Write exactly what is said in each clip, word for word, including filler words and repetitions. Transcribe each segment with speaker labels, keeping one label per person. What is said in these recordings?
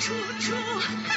Speaker 1: 处处看。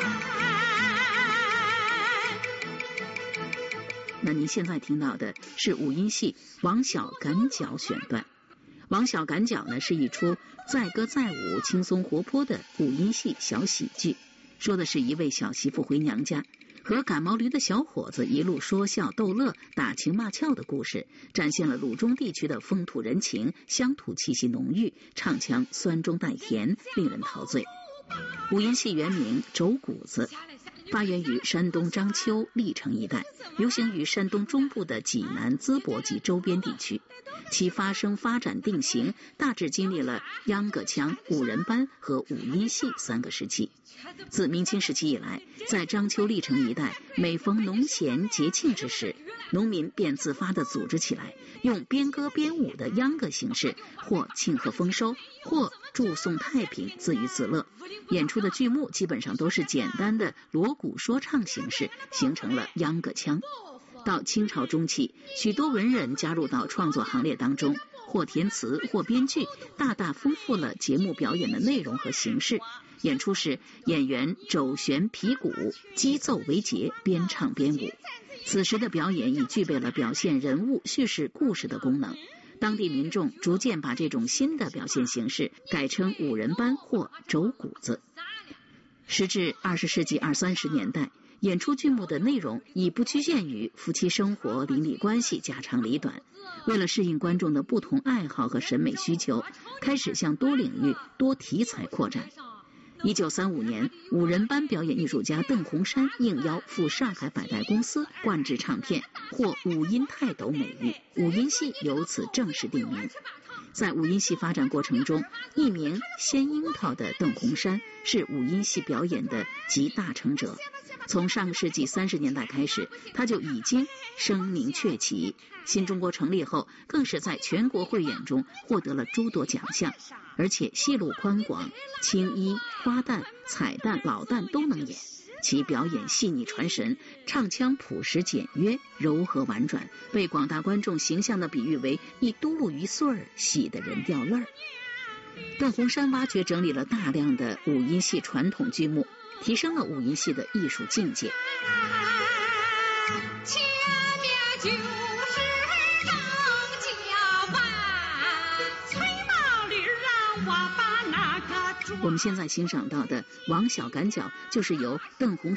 Speaker 2: 那您现在听到的是五音戏王小赶脚选段。王小赶脚呢是一出载歌载舞、轻松活泼的五音戏小喜剧，说的是一位小媳妇回娘家，和赶毛驴的小伙子一路说笑逗乐、打情骂俏的故事，展现了鲁中地区的风土人情，乡土气息浓郁，唱腔酸中带甜，令人陶醉。五音戏原名肘鼓子，发源于山东章丘、历城一带，流行于山东中部的济南、淄博及周边地区。其发生、发展、定型大致经历了秧歌腔、五人班和五音戏三个时期。自明清时期以来，在章丘、历城一带，每逢农闲节庆之时，农民便自发地组织起来，用边歌边舞的秧歌形式，或庆贺丰收，或祝颂太平，自娱自乐。演出的剧目基本上都是简单的锣鼓说唱形式，形成了秧歌腔。到清朝中期，许多文人加入到创作行列当中，或填词或编剧，大大丰富了节目表演的内容和形式。演出时，演员肘旋皮鼓，击奏为节，边唱边舞。此时的表演已具备了表现人物、叙事故事的功能。当地民众逐渐把这种新的表现形式改称五人班或肘鼓子。时至二十世纪二三十年代，演出剧目的内容已不局限于夫妻生活、邻里关系、家长里短。为了适应观众的不同爱好和审美需求，开始向多领域、多题材扩展。一九三五年，五人班表演艺术家邓洪山应邀赴上海百代公司冠制唱片，获五音泰斗美誉，五音戏由此正式定名。在五音戏发展过程中，艺名鲜樱桃的邓洪山是五音戏表演的集大成者。从上个世纪三十年代开始，他就已经声名鹊起。新中国成立后，更是在全国汇演中获得了诸多奖项，而且戏路宽广，青衣、花旦、彩旦、老旦都能演。其表演细腻传神，唱腔朴实简约，柔和婉转，被广大观众形象地比喻为一嘟噜一穗儿，喜得人掉泪儿。邓洪山挖掘整理了大量的五音戏传统剧目，提升了五音戏的艺术境界。
Speaker 1: 前面就是张家湾，催毛驴让我把那个
Speaker 2: 我们现在欣赏到的王小赶脚，就是由邓洪